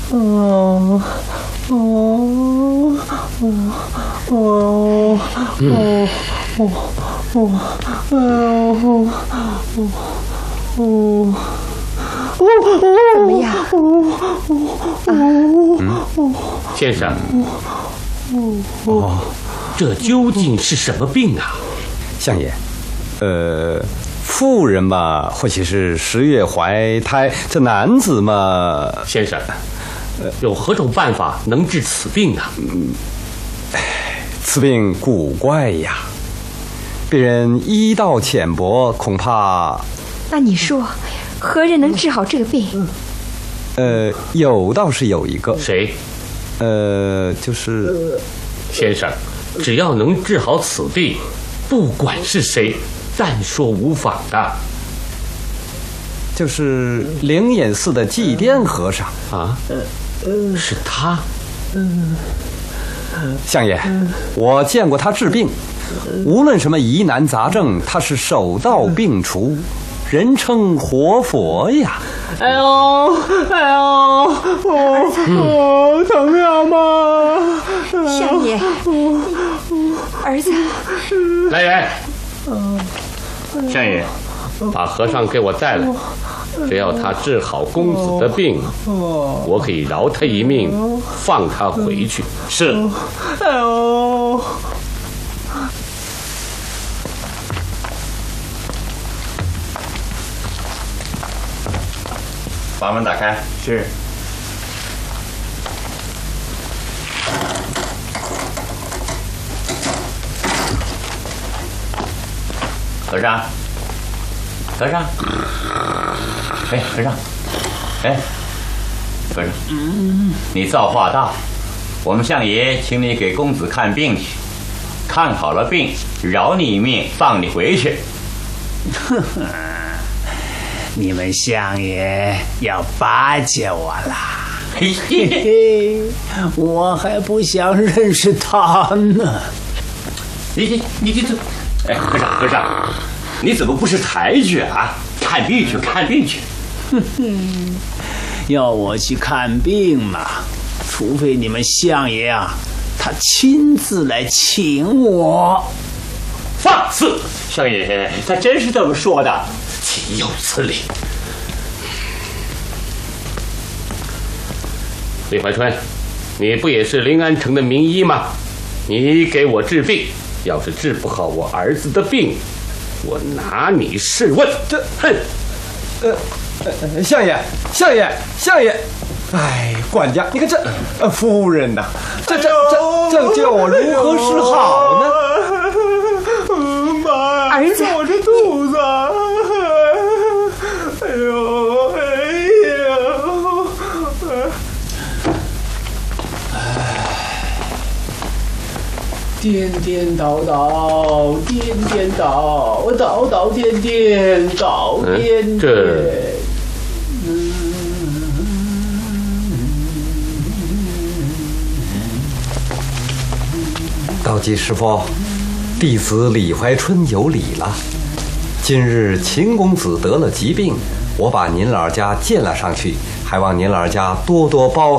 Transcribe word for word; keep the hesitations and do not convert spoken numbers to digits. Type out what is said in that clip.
哦哦哦哦哦哦哦哦哦。 怎么样？ 嗯，先生， 哦， 这究竟是什么病啊？ 相爷，呃，妇人嘛，或许是十月怀胎；这男子嘛， 先生，有何种办法能治此病啊？ 嗯，此病古怪呀，别人医道浅薄，恐怕…… 那你说？何人能治好这个病？ 呃，有倒是有一个。 谁？ 呃，就是先生，只要能治好此病，不管是谁，但说无妨的。 就是灵隐寺的祭奠和尚啊？是他？ 相爷，我见过他治病，无论什么疑难杂症，他是手到病除。人称活佛呀！ 哎呦，哎呦，哦哦，疼了吗？ 相爷，儿子， 来人！相爷，把和尚给我带来。只要他治好公子的病，我可以饶他一命，放他回去。 是。 哎呦！ 把门打开。 是。 和尚，和尚，哎，和尚，哎，和尚，嗯，你造化大，我们相爷请你给公子看病去，看好了病，饶你一命，放你回去。 呵呵。你们相爷要巴结我啦！嘿嘿嘿，我还不想认识他呢。 你你你你这，哎，和尚和尚，你怎么不识抬举啊？看病去看病去。 哼哼，要我去看病嘛，除非你们相爷啊，他亲自来请我。 放肆！相爷，他真是这么说的。岂有此理！ 李怀春，你不也是临安城的名医吗？你给我治病，要是治不好我儿子的病，我拿你试问。 这，哼，呃，呃，相爷，相爷，相爷，哎，管家，你看这，呃，夫人呐，这这这这叫我如何是好呢？ 妈， 儿子， 我这肚子。哎呦，哎呦！颠颠倒倒，颠颠倒，倒倒颠颠，倒颠颠。 这， 道济师傅，弟子李怀春有礼了。今日秦公子得了疾病，我把您老人家见了上去，还望您老人家多多包